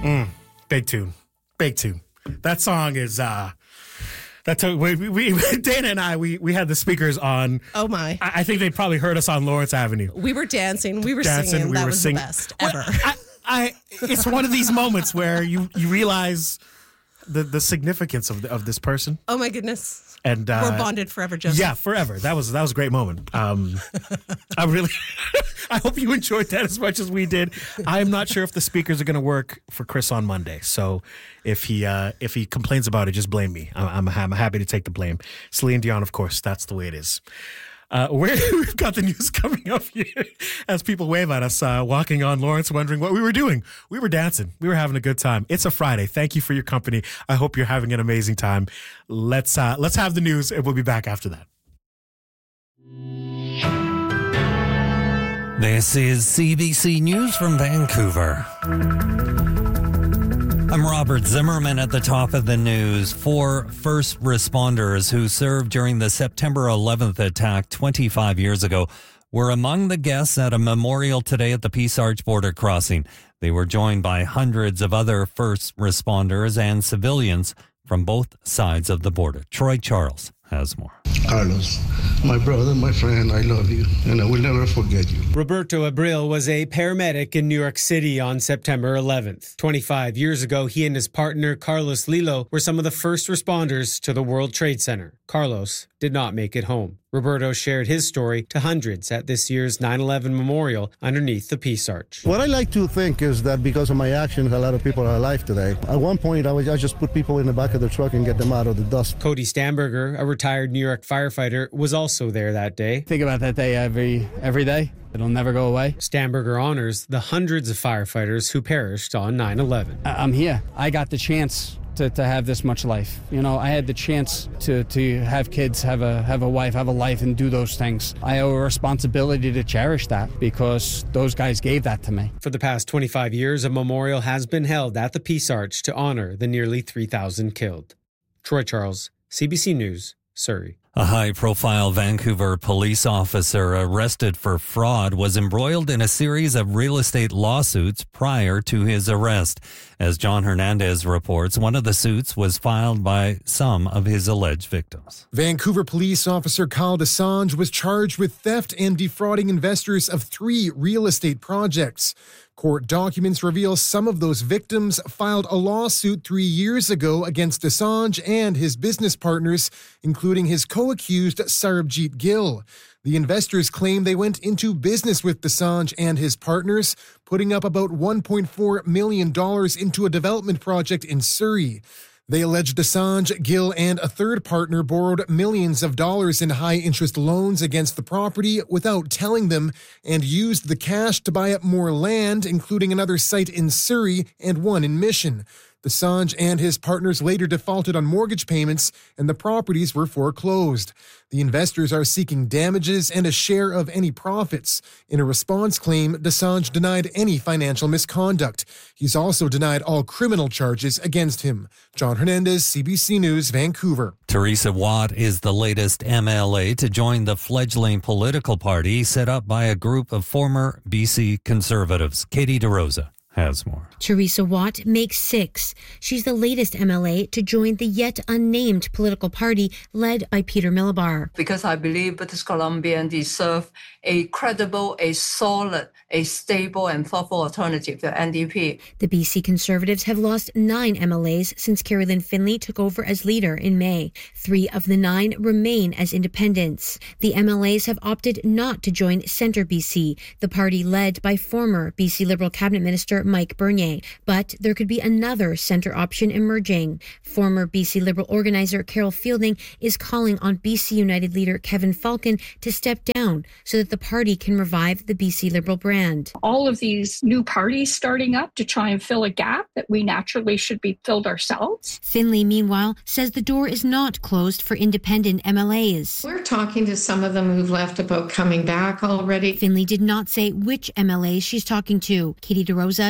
Big tune. That song is Dana and I had the speakers on. Oh my! I think they probably heard us on Lawrence Avenue. We were dancing. We were singing. That was the best ever. It's one of these moments where you realize the significance of this person. Oh my goodness! And we're bonded forever, Joseph. Yeah, forever. That was a great moment. I hope you enjoyed that as much as we did. I'm not sure if the speakers are going to work for Chris on Monday. So if he complains about it, just blame me. I'm happy to take the blame. Celine Dion, of course, that's the way it is. We've got the news coming up here as people wave at us walking on Lawrence, wondering what we were doing. We were dancing. We were having a good time. It's a Friday. Thank you for your company. I hope you're having an amazing time. Let's have the news, and we'll be back after that. This is CBC News from Vancouver. I'm Robert Zimmerman at the top of the news. 4 first responders who served during the September 11th attack 25 years ago were among the guests at a memorial today at the Peace Arch border crossing. They were joined by hundreds of other first responders and civilians from both sides of the border. Troy Charles has more. Carlos, my brother, my friend, I love you, and I will never forget you. Roberto Abril was a paramedic in New York City on September 11th. 25 years ago, he and his partner, Carlos Lilo, were some of the first responders to the World Trade Center. Carlos did not make it home. Roberto shared his story to hundreds at this year's 9/11 memorial underneath the Peace Arch. What I like to think is that because of my actions, a lot of people are alive today. At one point, I just put people in the back of the truck and get them out of the dust. Cody Stamberger, a retired New York firefighter, was also there that day. Think about that day every day. It'll never go away. Stamberger honors the hundreds of firefighters who perished on 9/11. I'm here. I got the chance to have this much life. You know, I had the chance to have kids, have a wife, have a life, and do those things. I owe a responsibility to cherish that because those guys gave that to me. For the past 25 years, a memorial has been held at the Peace Arch to honor the nearly 3,000 killed. Troy Charles, CBC News, Surrey. A high-profile Vancouver police officer arrested for fraud was embroiled in a series of real estate lawsuits prior to his arrest. As John Hernandez reports, one of the suits was filed by some of his alleged victims. Vancouver police officer Kyle Desange was charged with theft and defrauding investors of 3 real estate projects. Court documents reveal some of those victims filed a lawsuit 3 years ago against Desange and his business partners, including his co-accused Sarabjit Gill. The investors claim they went into business with Desange and his partners, putting up about $1.4 million into a development project in Surrey. They alleged Desange, Gill, and a third partner borrowed millions of dollars in high-interest loans against the property without telling them and used the cash to buy up more land, including another site in Surrey and one in Mission. Desange and his partners later defaulted on mortgage payments, and the properties were foreclosed. The investors are seeking damages and a share of any profits. In a response claim, Desange denied any financial misconduct. He's also denied all criminal charges against him. John Hernandez, CBC News, Vancouver. Teresa Watt is the latest MLA to join the fledgling political party set up by a group of former BC Conservatives. Katie DeRosa has more. Teresa Watt makes 6. She's the latest MLA to join the yet unnamed political party led by Peter Milabar. Because I believe British Columbians deserve a credible, a solid, a stable and thoughtful alternative to NDP. The BC Conservatives have lost 9 MLAs since Carrie Lynn Finlay took over as leader in May. 3 of the 9 remain as independents. The MLAs have opted not to join Centre BC, the party led by former BC Liberal Cabinet Minister Mike Bernier. But there could be another centre option emerging. Former BC Liberal organizer Carol Fielding is calling on BC United leader Kevin Falcon to step down so that the party can revive the BC Liberal brand. All of these new parties starting up to try and fill a gap that we naturally should be filled ourselves. Finlay, meanwhile, says the door is not closed for independent MLAs. We're talking to some of them who've left about coming back already. Finlay did not say which MLAs she's talking to. Katie DeRosa,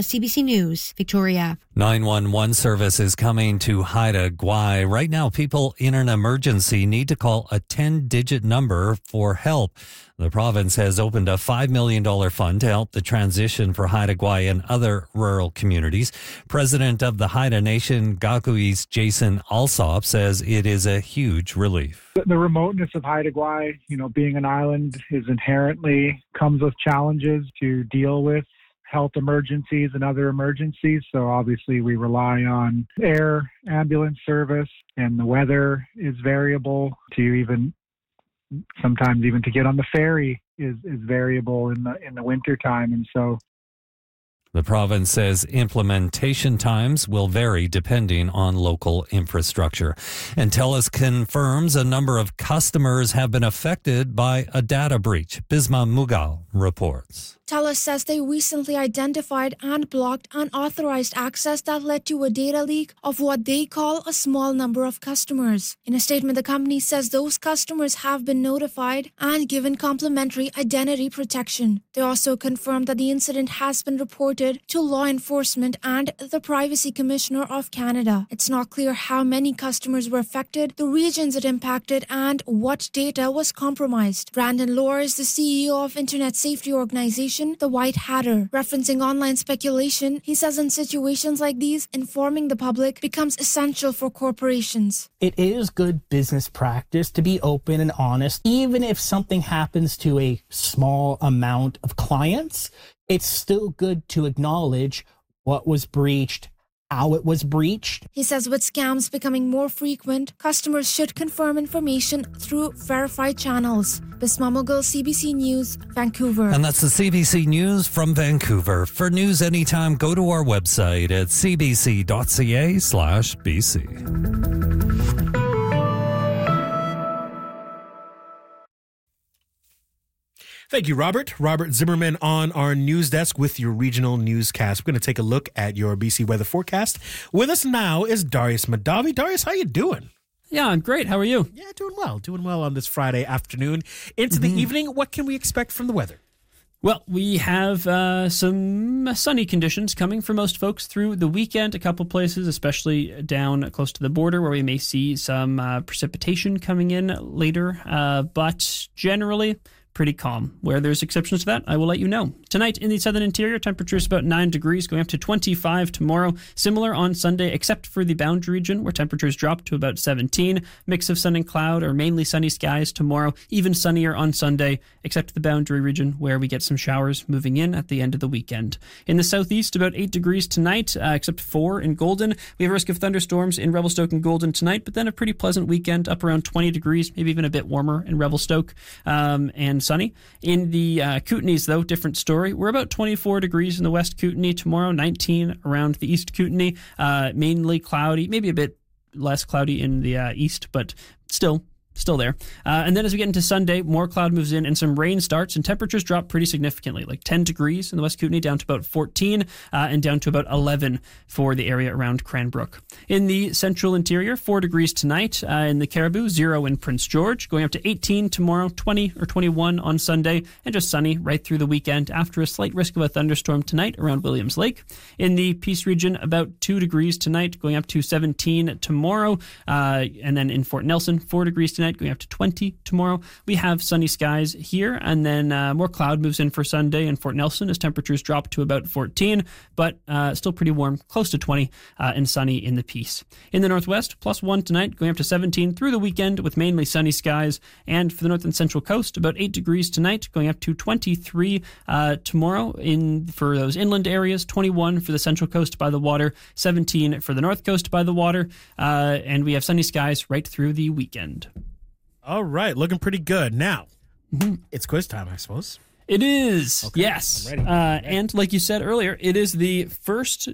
CBC News, Victoria. 911 service is coming to Haida Gwaii. Right now, people in an emergency need to call a 10-digit number for help. The province has opened a $5 million fund to help the transition for Haida Gwaii and other rural communities. President of the Haida Nation, Gakui's Jason Alsop, says it is a huge relief. The remoteness of Haida Gwaii, being an island, is inherently comes with challenges to deal with health emergencies and other emergencies. So obviously we rely on air ambulance service, and the weather is variable to sometimes even to get on the ferry is variable in the winter time. And so the province says implementation times will vary depending on local infrastructure. And TELUS confirms a number of customers have been affected by a data breach. Bisma Mughal reports. TELUS says they recently identified and blocked unauthorized access that led to a data leak of what they call a small number of customers. In a statement, the company says those customers have been notified and given complimentary identity protection. They also confirmed that the incident has been reported to law enforcement and the Privacy Commissioner of Canada. It's not clear how many customers were affected, the regions it impacted, and what data was compromised. Brandon Lohr is the CEO of Internet Safety Organization, the White Hatter. Referencing online speculation, he says in situations like these, informing the public becomes essential for corporations. It is good business practice to be open and honest. Even if something happens to a small amount of clients, it's still good to acknowledge what was breached, how it was breached. He says with scams becoming more frequent, customers should confirm information through verified channels. Bisma Mughal, CBC News, Vancouver. And that's the CBC News from Vancouver. For news anytime, go to our website at cbc.ca/BC. Thank you, Robert. Robert Zimmerman on our news desk with your regional newscast. We're going to take a look at your BC weather forecast. With us now is Darius Madavi. Darius, how you doing? Yeah, I'm great. How are you? Yeah, doing well. Doing well on this Friday afternoon. Into the evening, what can we expect from the weather? Well, we have some sunny conditions coming for most folks through the weekend. A couple places, especially down close to the border, where we may see some precipitation coming in later. But generally, pretty calm. Where there's exceptions to that, I will let you know. Tonight in the southern interior, temperatures about 9 degrees, going up to 25 tomorrow. Similar on Sunday, except for the Boundary region, where temperatures drop to about 17. Mix of sun and cloud, or mainly sunny skies tomorrow. Even sunnier on Sunday, except the Boundary region, where we get some showers moving in at the end of the weekend. In the southeast, about 8 degrees tonight, except 4 in Golden. We have a risk of thunderstorms in Revelstoke and Golden tonight, but then a pretty pleasant weekend, up around 20 degrees, maybe even a bit warmer in Revelstoke, and sunny. In the Kootenays, though, different story. We're about 24 degrees in the West Kootenay tomorrow, 19 around the East Kootenay, mainly cloudy, maybe a bit less cloudy in the east, but still there. And then as we get into Sunday, more cloud moves in and some rain starts, and temperatures drop pretty significantly, like 10 degrees in the West Kootenay down to about 14 and down to about 11 for the area around Cranbrook. In the central interior, 4 degrees tonight in the Caribou, 0 in Prince George, going up to 18 tomorrow, 20 or 21 on Sunday, and just sunny right through the weekend after a slight risk of a thunderstorm tonight around Williams Lake. In the Peace region, about 2 degrees tonight, going up to 17 tomorrow, and then in Fort Nelson, 4 degrees tonight, going up to 20 tomorrow. We have sunny skies here, and then more cloud moves in for Sunday in Fort Nelson as temperatures drop to about 14, but still pretty warm, close to 20, and sunny in the Peace. In the northwest, +1 tonight, going up to 17 through the weekend with mainly sunny skies, and for the north and central coast, about 8 degrees tonight, going up to 23 tomorrow for those inland areas, 21 for the central coast by the water, 17 for the north coast by the water, and we have sunny skies right through the weekend. All right, looking pretty good. Now, it's quiz time, I suppose. It is, okay. Yes. I'm ready. And like you said earlier, it is the first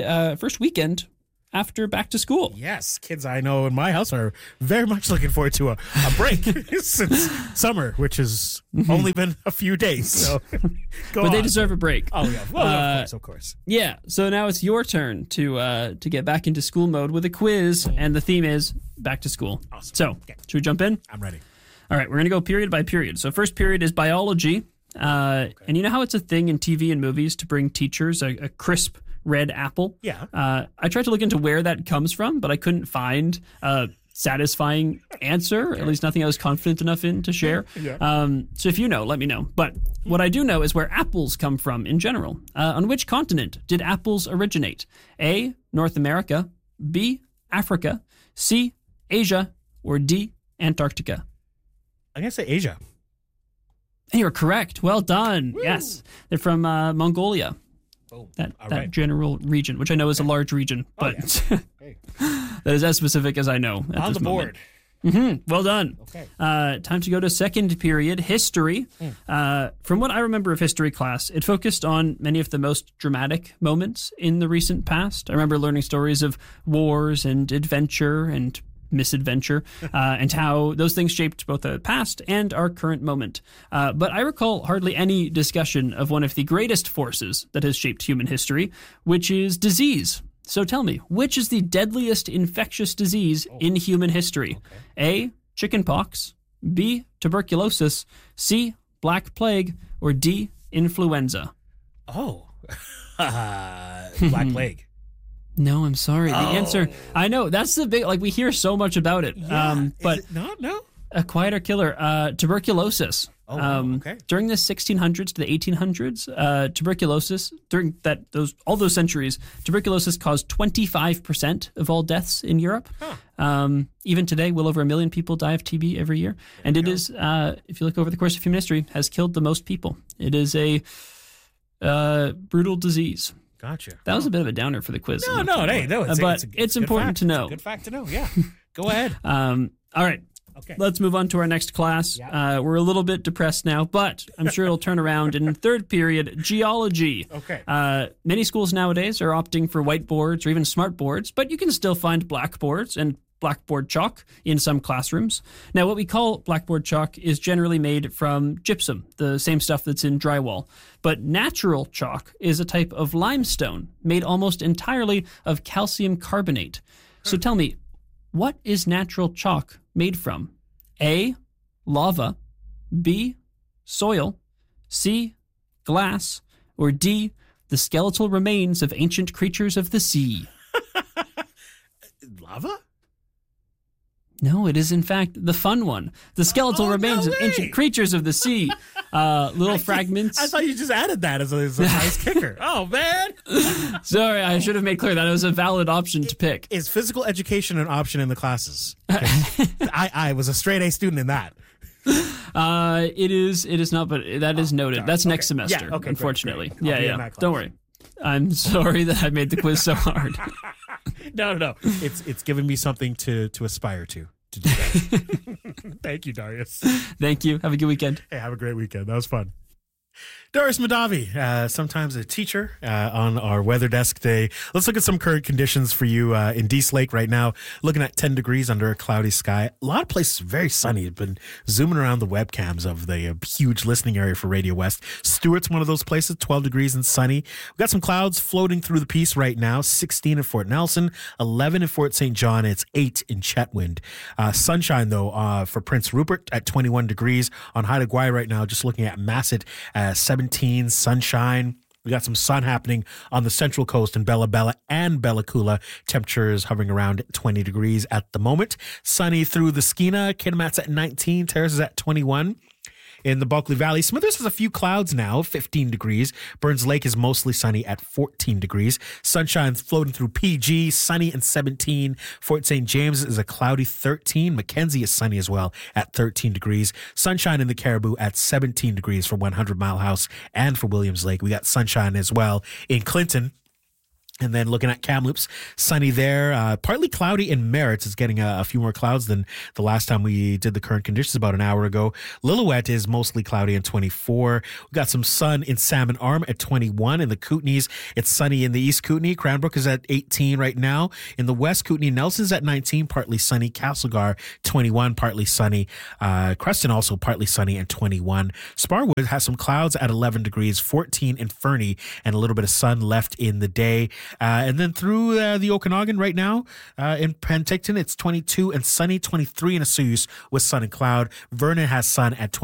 weekend after back to school. Yes, kids I know in my house are very much looking forward to a break since summer, which has only been a few days. So, but they deserve a break. Oh yeah, well of course. Yeah. So now it's your turn to get back into school mode with a quiz, and the theme is back to school. Awesome. So should we jump in? I'm ready. All right, we're going to go period by period. So first period is biology. And you know how it's a thing in TV and movies to bring teachers a crisp red apple? Yeah. I tried to look into where that comes from, but I couldn't find a satisfying answer, at least nothing I was confident enough in to share. So if you know, let me know. But what I do know is where apples come from in general. On which continent did apples originate? A, North America, B, Africa, C, Asia, or D, Antarctica? I'm going to say Asia. And you're correct. Well done. Woo. Yes. They're from Mongolia. Oh, that general region, which I know is a large region, but that is as specific as I know. On the board. Well done. Okay. Time to go to second period, history. From what I remember of history class, it focused on many of the most dramatic moments in the recent past. I remember learning stories of wars and adventure and misadventure, and how those things shaped both the past and our current moment. But I recall hardly any discussion of one of the greatest forces that has shaped human history, which is disease. So tell me, which is the deadliest infectious disease in human history? A, chickenpox, B, tuberculosis, C, black plague, or D, influenza? Black plague. No, I'm sorry. The answer, I know, that's the big, we hear so much about it. But is it not? No? A quieter killer, tuberculosis. Okay. During the 1600s to the 1800s, tuberculosis, during all those centuries, tuberculosis caused 25% of all deaths in Europe. Even today, well over 1 million people die of TB every year. And it is, if you look over the course of human history, has killed the most people. It is a brutal disease. Gotcha. That was a bit of a downer for the quiz. It's important to know. It's a good fact to know, yeah. Go ahead. All right. Okay. Let's move on to our next class. We're a little bit depressed now, but I'm sure it'll turn around in third period, geology. Okay. Many schools nowadays are opting for whiteboards or even smart boards, but you can still find blackboards and blackboard chalk in some classrooms. Now, what we call blackboard chalk is generally made from gypsum, the same stuff that's in drywall. But natural chalk is a type of limestone made almost entirely of calcium carbonate. So tell me, what is natural chalk made from? A, lava, B, soil, C, glass, or D, the skeletal remains of ancient creatures of the sea? Lava? No, it is in fact the fun one. The skeletal remains of ancient creatures of the sea. Little fragments. I thought you just added that as a nice kicker. Oh, man. Sorry, I should have made clear that it was a valid option to pick. Is physical education an option in the classes? I was a straight A student in that. It is not, but that is noted. That's next semester, unfortunately. Great. Yeah. Don't worry. I'm sorry that I made the quiz so hard. No. It's giving me something to aspire to do that. Thank you, Darius. Thank you. Have a good weekend. Hey, have a great weekend. That was fun. Darius Mahdavi, sometimes a teacher on our weather desk today. Let's look at some current conditions for you in Dease Lake right now. Looking at 10 degrees under a cloudy sky. A lot of places very sunny. I've been zooming around the webcams of the huge listening area for Radio West. Stewart's one of those places, 12 degrees and sunny. We've got some clouds floating through the piece right now. 16 in Fort Nelson, 11 in Fort St. John. It's 8 in Chetwynd. Sunshine, though, for Prince Rupert at 21 degrees. On Haida Gwaii right now, just looking at Masset, 17, sunshine. We got some sun happening on the central coast in Bella Bella and Bella Coola. Temperatures hovering around 20 degrees at the moment. Sunny through the Skeena. Kitimat's at 19. Terrace is at 21. In the Bulkley Valley, Smithers has a few clouds now, 15 degrees. Burns Lake is mostly sunny at 14 degrees. Sunshine floating through PG, sunny and 17. Fort St. James is a cloudy 13. Mackenzie is sunny as well at 13 degrees. Sunshine in the Caribou at 17 degrees for 100 Mile House and for Williams Lake. We got sunshine as well in Clinton. And then looking at Kamloops, sunny there. Partly cloudy in Merritt. It's getting a few more clouds than the last time we did the current conditions about an hour ago. Lillooet is mostly cloudy at 24. We've got some sun in Salmon Arm at 21. In the Kootenays, it's sunny in the East Kootenay. Cranbrook is at 18 right now. In the West Kootenay, Nelson's at 19, partly sunny. Castlegar, 21, partly sunny. Creston also partly sunny and 21. Sparwood has some clouds at 11 degrees, 14 in Fernie, and a little bit of sun left in the day. And then through the Okanagan right now, in Penticton, it's 22 and sunny, 23 in Osoyoos with sun and cloud. Vernon has sun at 20.